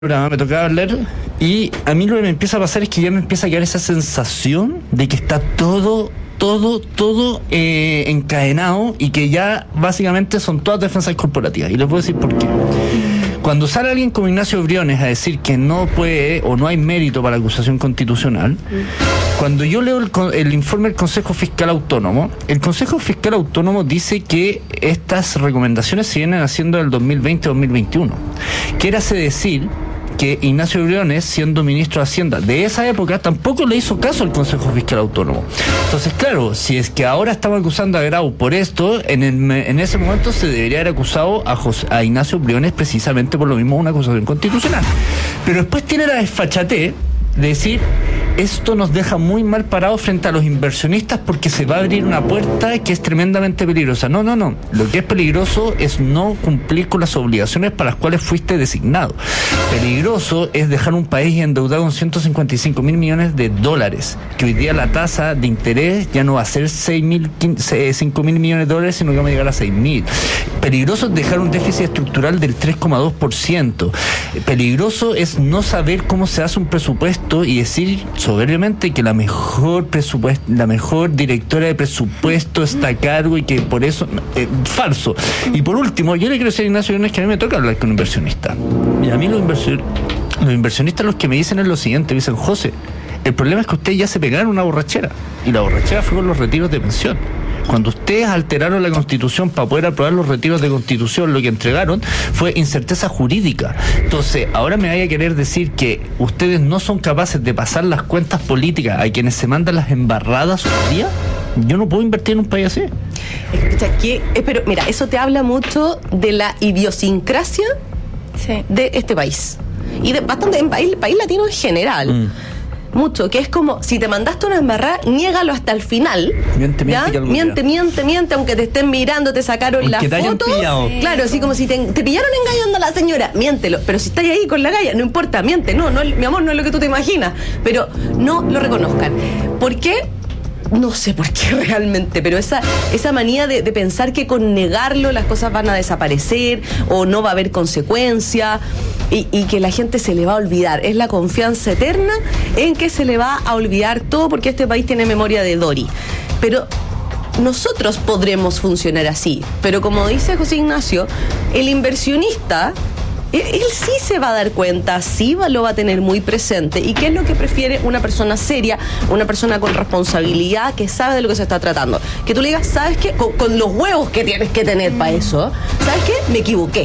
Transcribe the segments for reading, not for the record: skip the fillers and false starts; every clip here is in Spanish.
programa me tocaba hablar y a mí lo que me empieza a pasar es que ya me empieza a quedar esa sensación de que está todo encadenado y que ya básicamente son todas defensas corporativas. Y les voy a decir por qué. Cuando sale alguien como Ignacio Briones a decir que no puede o no hay mérito para la acusación constitucional, cuando yo leo el informe del Consejo Fiscal Autónomo, el Consejo Fiscal Autónomo dice que estas recomendaciones se vienen haciendo del 2020-2021. Quiere decir que Ignacio Briones, siendo ministro de Hacienda de esa época, tampoco le hizo caso al Consejo Fiscal Autónomo. Entonces, claro, si es que ahora estamos acusando a Grau por esto, en ese momento se debería haber acusado a Ignacio Briones precisamente por lo mismo, una acusación constitucional. Pero después tiene la desfachatez de decir: esto nos deja muy mal parados frente a los inversionistas porque se va a abrir una puerta que es tremendamente peligrosa. No. Lo que es peligroso es no cumplir con las obligaciones para las cuales fuiste designado. Peligroso es dejar un país endeudado con 155 mil millones de dólares, que hoy día la tasa de interés ya no va a ser 5 mil millones de dólares, sino que va a llegar a 6 mil. Peligroso es dejar un déficit estructural del 3,2%. Peligroso es no saber cómo se hace un presupuesto y decir soberbiamente que la mejor directora de presupuesto está a cargo y que por eso falso. Y por último, yo le quiero decir a Ignacio Briones que a mí me toca hablar con un inversionista, y a mí los inversionistas los que me dicen es lo siguiente: me dicen: José, el problema es que ustedes ya se pegaron una borrachera, y la borrachera fue con los retiros de pensión. Cuando ustedes alteraron la Constitución para poder aprobar los retiros de Constitución, lo que entregaron fue incerteza jurídica. Entonces, ahora me vaya a querer decir que ustedes no son capaces de pasar las cuentas políticas a quienes se mandan las embarradas hoy día. Yo no puedo invertir en un país así. Escucha, pero mira, eso te habla mucho de la idiosincrasia de este país. Y de bastante en país latino en general. Mucho, que es como, si te mandaste una embarrada, niégalo hasta el final. Miente, aunque te estén mirando, te sacaron la foto. Claro, así como si te pillaron engañando a la señora, miéntelo. Pero si estás ahí con la galla, no importa, miente. No, mi amor, no es lo que tú te imaginas. Pero no lo reconozcan. ¿Por qué? No sé por qué realmente, pero esa manía de pensar que con negarlo las cosas van a desaparecer o no va a haber consecuencia y que la gente se le va a olvidar. Es la confianza eterna en que se le va a olvidar todo porque este país tiene memoria de Dory. Pero nosotros podremos funcionar así. Pero como dice José Ignacio, el inversionista, él sí se va a dar cuenta, sí lo va a tener muy presente. ¿Y qué es lo que prefiere una persona seria, una persona con responsabilidad, que sabe de lo que se está tratando? Que tú le digas: ¿sabes qué? Con los huevos que tienes que tener para eso, ¿sabes qué? Me equivoqué,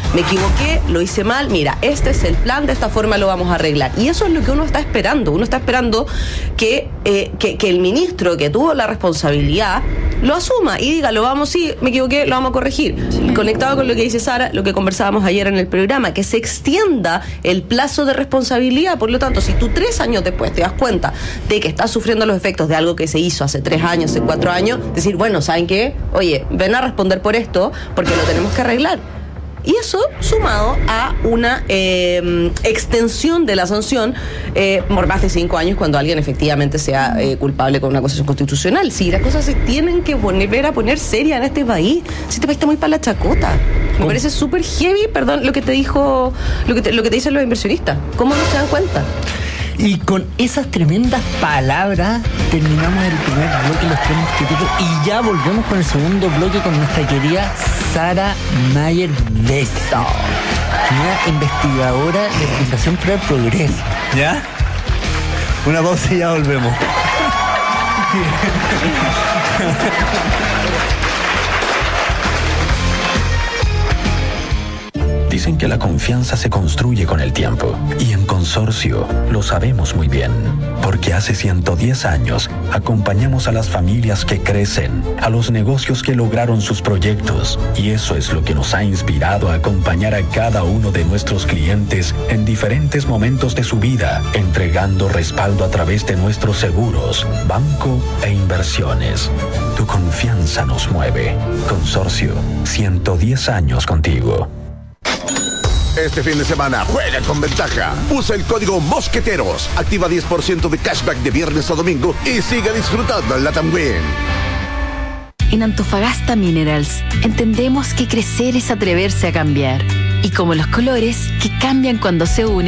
lo hice mal, mira, este es el plan, de esta forma lo vamos a arreglar. Y eso es lo que uno está esperando. Uno está esperando que el ministro que tuvo la responsabilidad lo asuma y diga: sí, me equivoqué, lo vamos a corregir. Sí. Conectado con lo que dice Sara, lo que conversábamos ayer en el programa, que se extienda el plazo de responsabilidad. Por lo tanto, si tú 3 años después te das cuenta de que estás sufriendo los efectos de algo que se hizo hace 3 años, hace 4 años, decir: bueno, ¿saben qué? Oye, ven a responder por esto porque lo tenemos que arreglar. Y eso sumado a una extensión de la sanción por más de 5 años cuando alguien efectivamente sea culpable con una acusación constitucional. Si las cosas se tienen que volver a poner seria en este país, si este país está muy para la chacota. Me parece súper heavy, perdón, lo que te dijo, lo que te dicen los inversionistas. ¿Cómo no se dan cuenta? Y con esas tremendas palabras terminamos el primer bloque, los 3 mosqueteros, y ya volvemos con el segundo bloque con nuestra querida Sara Mayer Besto, una investigadora de Fundación Pro del Progreso. ¿Ya? Una pausa y ya volvemos. Dicen que la confianza se construye con el tiempo, y en Consorcio lo sabemos muy bien, porque hace 110 años acompañamos a las familias que crecen, a los negocios que lograron sus proyectos, y eso es lo que nos ha inspirado a acompañar a cada uno de nuestros clientes en diferentes momentos de su vida, entregando respaldo a través de nuestros seguros, banco e inversiones. Tu confianza nos mueve. Consorcio, 110 años contigo. Este fin de semana juega con ventaja. Usa el código Mosqueteros. Activa 10% de cashback de viernes a domingo y sigue disfrutando en LATAM Win. En Antofagasta Minerals entendemos que crecer es atreverse a cambiar. Y como los colores que cambian cuando se unen,